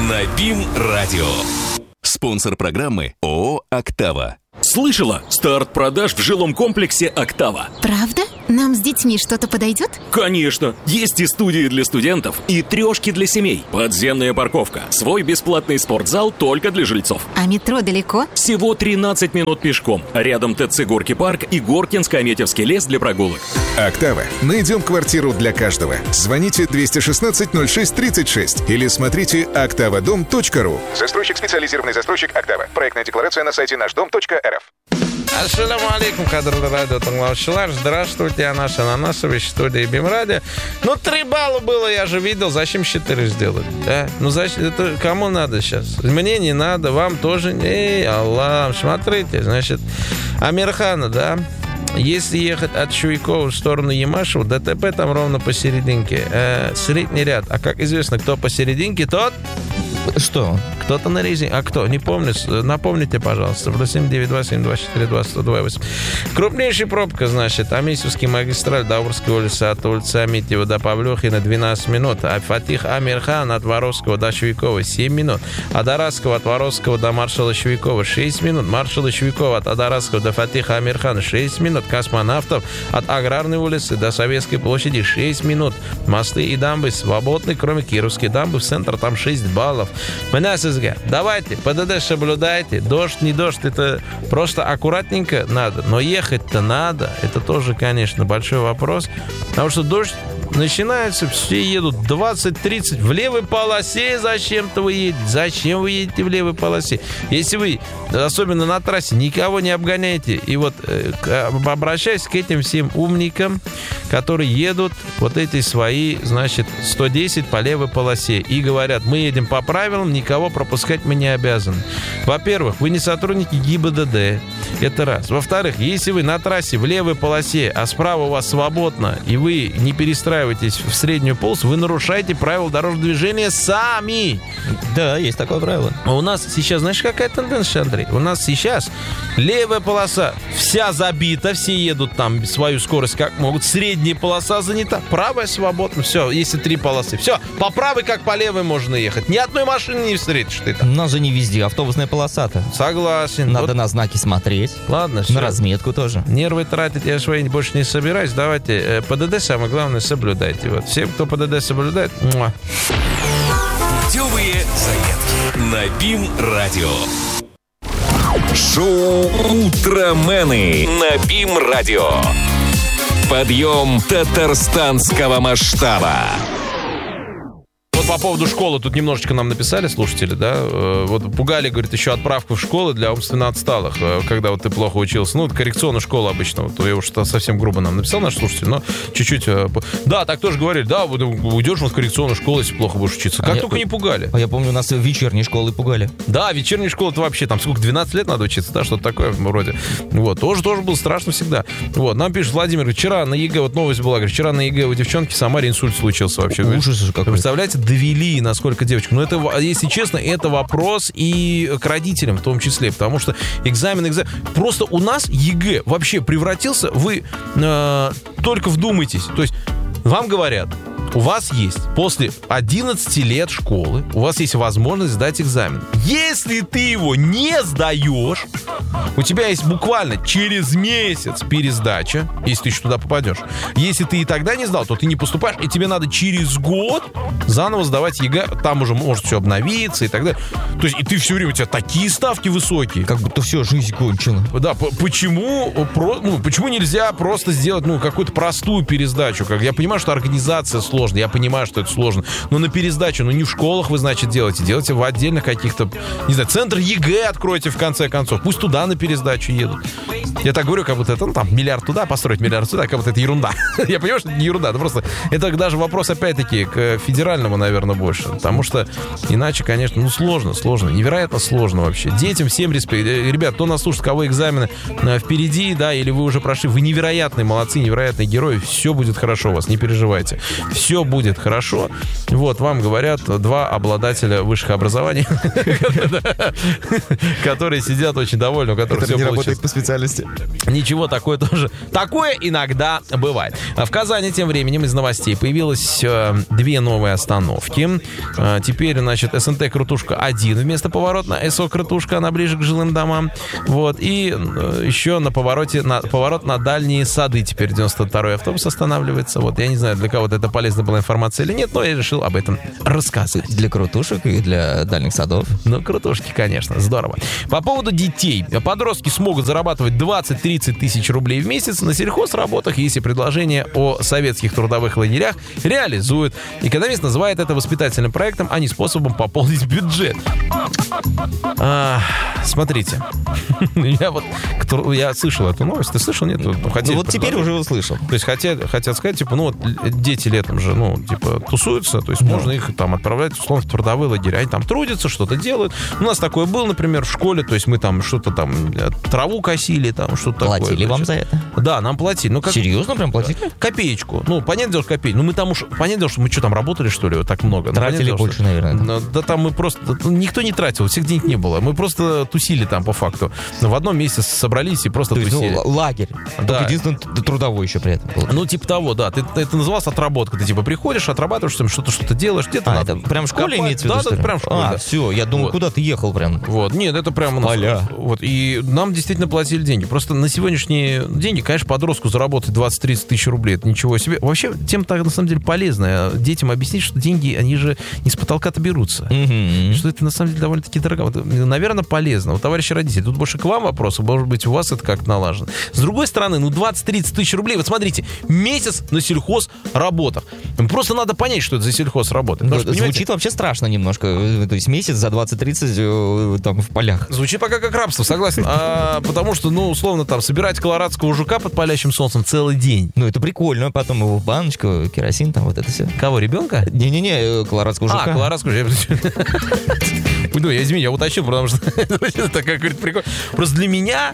на БИМ-радио. Спонсор программы ООО «Октава». Слышала? Старт продаж в жилом комплексе «Октава». Правда? Нам с детьми что-то подойдет? Конечно! Есть и студии для студентов, и трешки для семей. Подземная парковка. Свой бесплатный спортзал только для жильцов. А метро далеко? Всего 13 минут пешком. Рядом ТЦ «Горки парк» и Горкинско-Аметьевский лес для прогулок. «Октава». Найдем квартиру для каждого. Звоните 216-06-36 или смотрите oktavadom.ru. Застройщик, специализированный застройщик «Октава». Проектная декларация на сайте нашдом.рф. Ассаламу алейкум, кадрлы радио тыңлаушылар. Здравствуйте, я наш ананасовый студии БИМ-радио. 3 балла было, я же видел. Зачем 4 сделать? Да? Зачем? Это кому надо сейчас? Мне не надо, вам тоже не. Аллах, смотрите, значит, Амирхана, да? Если ехать от Чуйкова в сторону Ямашева, ДТП там ровно посерединке. Средний ряд. А как известно, кто посерединке, тот... Что? Кто-то на резине. А кто? Не помню. Напомните, пожалуйста. 792-724-20-128. Крупнейшая пробка, значит, Амисевский магистраль, Даурская улица от улицы Аметьева до Павлюхина 12 минут. А Фатих Амирхан от Воровского до Швейкова 7 минут. Адарасского от Воровского до маршала Швейкова 6 минут. Маршала Швейкова от Адарасского до Фатиха Амирхана 6 минут. Космонавтов от Аграрной улицы до Советской площади 6 минут. Мосты и дамбы свободны, кроме Кировской дамбы. В центр там 6 баллов. Давайте, ПДД соблюдайте. Дождь, не дождь, это просто аккуратненько надо. Но ехать-то надо. Это тоже, конечно, большой вопрос. Потому что дождь начинается, все едут 20-30 в левой полосе. Зачем-то вы едете? Зачем вы едете в левой полосе? Если вы, особенно на трассе, никого не обгоняете, и вот обращаюсь к этим всем умникам, которые едут вот эти свои, значит, 110 по левой полосе и говорят, мы едем по правилам, никого пропускать мы не обязаны. Во-первых, вы не сотрудники ГИБДД, это раз. Во-вторых, если вы на трассе в левой полосе, а справа у вас свободно, и вы не перестраиваетесь в среднюю полосу, вы нарушаете правила дорожного движения сами. Да, есть такое правило. А у нас сейчас, знаешь, какая тенденция, Андрей? У нас сейчас левая полоса вся забита, все едут там свою скорость как могут, средняя полоса занята, правая свободна, все, если 3 полосы. Все, по правой как по левой можно ехать. Ни одной машины не встретишь ты там. У нас же не везде автобусная полоса-то. Согласен. Надо на знаки смотреть. Ладно, все. На разметку тоже. Нервы тратить я свои больше не собираюсь. Давайте ПДД, самое главное, соблюдайте. Вот. Всем, кто ПДД соблюдает, Путевые заметки на БИМ-радио. Шоу «Утромены» на БИМ-радио. Подъем татарстанского масштаба. Вот по поводу школы тут немножечко нам написали слушатели, да, вот пугали, говорит, еще отправку в школы для умственно отсталых, когда вот ты плохо учился, ну, коррекционную школу обычно, вот я уж совсем грубо нам написал наш слушатель, но чуть-чуть, да, так тоже говорили, да, уйдешь в коррекционную школу, если плохо будешь учиться, как только не пугали. А я помню, у нас вечерние школы пугали. Да, вечерняя школа, это вообще, там сколько, 12 лет надо учиться, да, что-то такое вроде, вот, тоже было страшно всегда, вот, нам пишет Владимир, вчера на ЕГЭ, вот новость была, говорит, вчера на ЕГЭ у девчонки в Самаре инсульт случился вообще. Ужас же какой. Представляете, довели, насколько девочек. Но это, если честно, это вопрос и к родителям в том числе, потому что экзамен. Просто у нас ЕГЭ вообще превратился, вы только вдумайтесь, то есть вам говорят, у вас есть после 11 лет школы, у вас есть возможность сдать экзамен. Если ты его не сдаешь, у тебя есть буквально через месяц пересдача, если ты еще туда попадешь. Если ты и тогда не сдал, то ты не поступаешь, и тебе надо через год заново сдавать ЕГЭ, там уже может все обновиться и так далее. То есть и ты все время, у тебя такие ставки высокие. Как будто все, жизнь кончена. Да, почему нельзя просто сделать какую-то простую пересдачу? Я понимаю, что организация сложная, я понимаю, что это сложно, но на пересдачу, не в школах вы, значит, делайте в отдельных каких-то, не знаю, центр ЕГЭ откройте в конце концов, пусть туда на пересдачу едут. Я так говорю, как будто это, там, миллиард туда построить, миллиард сюда, как будто это ерунда. Я понимаю, что это не ерунда, это даже вопрос, опять-таки, к федеральному, наверное, больше, потому что иначе, конечно, сложно, невероятно сложно вообще. Детям всем респект. Ребят, кто нас слушает, кого экзамены впереди, да, или вы уже прошли, вы невероятные молодцы, невероятные герои, все будет хорошо у вас, не переживайте. все будет хорошо. Вот, вам говорят два обладателя высших образований, которые сидят очень довольны, у которых все получилось. по специальности. Ничего, такое тоже. Такое иногда бывает. В Казани тем временем из новостей появилось две новые остановки. Теперь, значит, СНТ Крутушка 1 вместо поворота на СО Крутушка, она ближе к жилым домам. Вот. И еще на поворот на Дальние Сады теперь 92-й автобус останавливается. Вот. Я не знаю, для кого-то это полезная была информация или нет, но я решил об этом рассказывать. Для крутушек и для дальних садов. Ну, крутушки, конечно, здорово. По поводу детей. Подростки смогут зарабатывать 20-30 тысяч рублей в месяц на сельхозработах, если предложение о советских трудовых лагерях реализуют. Экономист называет это воспитательным проектом, а не способом пополнить бюджет. Смотрите. Я слышал эту новость. Ты слышал? Нет? Вот теперь уже услышал. То есть хотят сказать, типа, ну, вот дети летом же, ну, типа, тусуются, то есть можно их там отправлять, условно, в трудовые лагеря. Они там трудятся, что-то делают. У нас такое было, например, в школе, то есть мы там что-то там, траву косили, там, что-то такое. Платили вам за это? Да, нам платили. Ну, как... Серьезно прям платили? Копеечку. Ну, понятное дело, копеечку. Ну, мы там уж, понятное дело, что мы что, там работали, что ли, вот так много? Тратили больше, наверное. Да там мы просто... Никто не тратил, всех денег не было. Мы просто тусили там, по факту. В одном месте собрались и просто тусили. Ну, лагерь. Да. Только единственное, трудовой еще при этом был. Ну, типа того, да. Это называлось отработка. Ты, типа, приходишь, отрабатываешь, там что-то делаешь, где-то надо. Это прям в школе имеется в виду? Да, это прям в школе. Да. Все, я думаю, вот. Куда ты ехал прям? Вот, нет, это прям у нас. Вот, и нам действительно платили деньги. Просто на сегодняшние деньги, конечно, подростку заработать 20-30 тысяч рублей, это ничего себе. Вообще, тема на самом деле полезная. Детям объяснить, что деньги, они же не с потолка-то берутся. Что это на самом деле довольно-таки дорого. Вот, наверное, полезно. Вот, товарищи родители, тут больше к вам вопрос, может быть, у вас это как-то налажено. С другой стороны, ну, 20-30 тысяч рублей, вот смотрите, месяц на сельхозработах. Просто надо понять, что это за сельхозработа. Звучит вообще страшно немножко. То есть месяц за 20-30 там в полях. Звучит пока как рабство, согласен. Потому что, ну, условно, там, собирать колорадского жука под палящим солнцем целый день. Ну, это прикольно. Потом его в баночку, керосин, там вот это все. Кого, ребенка? Не-не-не, колорадского жука. Колорадского жука. Ну, я уточнил, потому что это какой-то прикол. Просто для меня,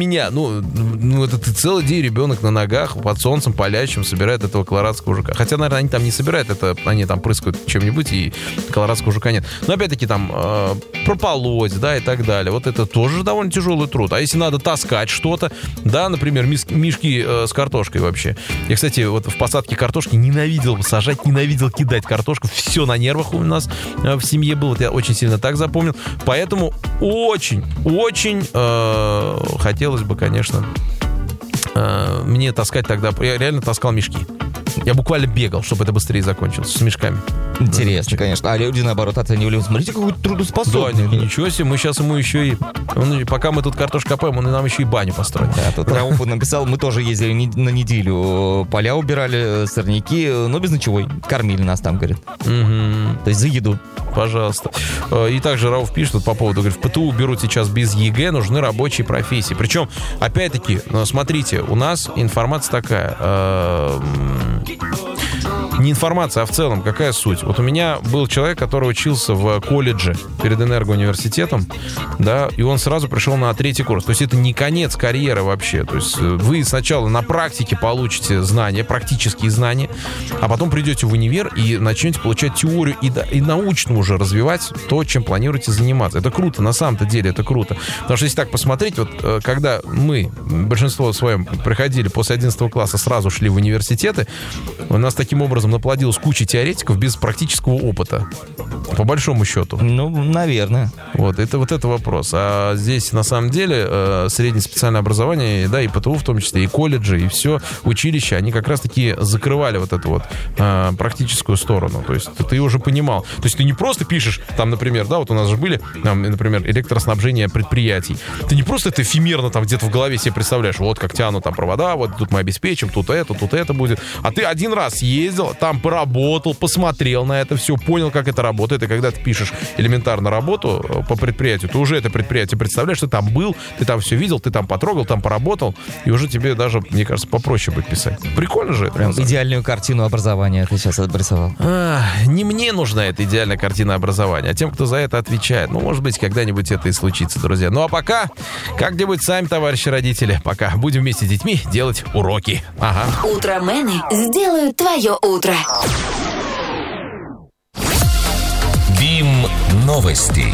ну, это целый день ребенок на ногах под солнцем палящим собирает этого колорадского жука. Хотя, наверное, они там не собирают это, они там прыскают чем-нибудь, и колорадского жука нет. Но, опять-таки, там прополоть, да, и так далее. Вот это тоже довольно тяжелый труд. А если надо таскать что-то, да, например, мешки с картошкой вообще. Я, кстати, вот в посадке картошки ненавидел сажать, ненавидел кидать картошку. Все на нервах у нас в семье было. Вот я очень сильно так запомнил. Поэтому очень хотелось бы, конечно, мне таскать тогда... Я реально таскал мешки. Я буквально бегал, чтобы это быстрее закончилось, с мешками. Интересно, конечно. А люди, наоборот, оценивали. Смотрите, какой трудоспособный. Да, ничего себе, мы сейчас ему еще и... Пока мы тут картошку копаем, он нам еще и баню построит. Да, тут Рауф написал, мы тоже ездили на неделю. Поля убирали, сорняки, но без ночевой. Кормили нас там, говорит. То есть за еду. Пожалуйста. И также Рауф пишет по поводу, говорит, в ПТУ берут сейчас без ЕГЭ, нужны рабочие профессии. Причем, опять-таки, смотрите, у нас информация такая... Не информация, а в целом, какая суть? Вот у меня был человек, который учился в колледже перед энергоуниверситетом, да, и он сразу пришел на 3-й курс. То есть это не конец карьеры вообще. То есть вы сначала на практике получите знания, практические знания, а потом придете в универ и начнете получать теорию и научно уже развивать то, чем планируете заниматься. Это круто, на самом-то деле это круто. Потому что если так посмотреть, вот когда мы, большинство своем, приходили после 11 класса, сразу шли в университеты, у нас таким образом наплодилась куча теоретиков без практического опыта. По большому счету. Ну, наверное. Вот это вопрос. А здесь, на самом деле, среднее специальное образование, да, и ПТУ в том числе, и колледжи, и все училища, они как раз-таки закрывали вот эту вот практическую сторону. То есть ты уже понимал. То есть ты не просто пишешь, там, например, да, вот у нас же были, например, электроснабжение предприятий. Ты не просто это эфемерно там где-то в голове себе представляешь, вот как тянут там провода, вот тут мы обеспечим, тут это будет. А ты один раз ездил, там поработал, посмотрел на это все, понял, как это работает. И когда ты пишешь элементарно работу по предприятию, ты уже это предприятие представляешь, ты там был, ты там все видел, ты там потрогал, там поработал, и уже тебе даже, мне кажется, попроще будет писать. Прикольно же это. Прям идеальную картину образования ты сейчас обрисовал. Не мне нужна эта идеальная картина образования, а тем, кто за это отвечает. Ну, может быть, когда-нибудь это и случится, друзья. Ну, а пока, как-нибудь сами, товарищи родители, пока будем вместе с детьми делать уроки. Ага. Утромены сделают твое утро. БИМ новости.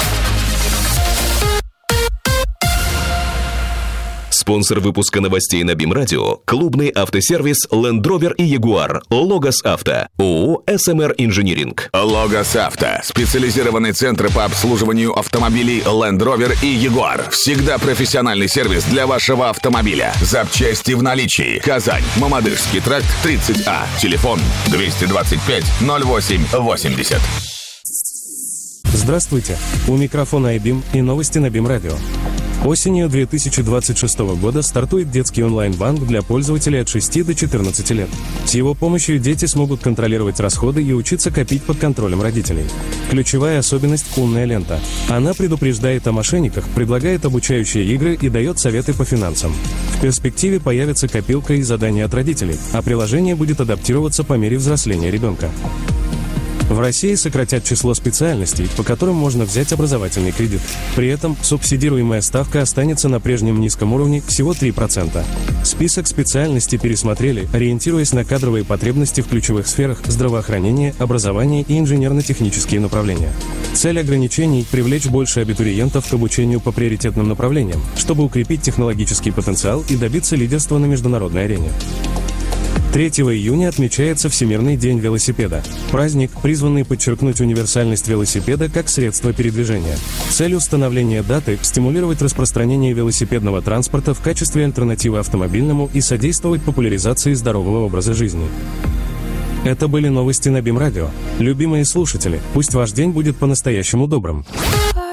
Спонсор выпуска новостей на БИМ Радио – клубный автосервис Land Rover и Jaguar. Логос Авто. ООО «СМР Инжиниринг». Логос Авто. Специализированный центр по обслуживанию автомобилей Land Rover и Jaguar. Всегда профессиональный сервис для вашего автомобиля. Запчасти в наличии. Казань. Мамадышский тракт, 30А. Телефон 225 08 80. Здравствуйте. У микрофона iBIM и новости на БИМ Радио. Осенью 2026 года стартует детский онлайн-банк для пользователей от 6 до 14 лет. С его помощью дети смогут контролировать расходы и учиться копить под контролем родителей. Ключевая особенность – умная лента. Она предупреждает о мошенниках, предлагает обучающие игры и дает советы по финансам. В перспективе появится копилка и задания от родителей, а приложение будет адаптироваться по мере взросления ребенка. В России сократят число специальностей, по которым можно взять образовательный кредит. При этом субсидируемая ставка останется на прежнем низком уровне всего 3%. Список специальностей пересмотрели, ориентируясь на кадровые потребности в ключевых сферах здравоохранения, образования и инженерно-технические направления. Цель ограничений – привлечь больше абитуриентов к обучению по приоритетным направлениям, чтобы укрепить технологический потенциал и добиться лидерства на международной арене. 3 июня отмечается Всемирный день велосипеда. Праздник, призванный подчеркнуть универсальность велосипеда как средства передвижения. Цель установления даты – стимулировать распространение велосипедного транспорта в качестве альтернативы автомобильному и содействовать популяризации здорового образа жизни. Это были новости на БИМ Радио. Любимые слушатели, пусть ваш день будет по-настоящему добрым.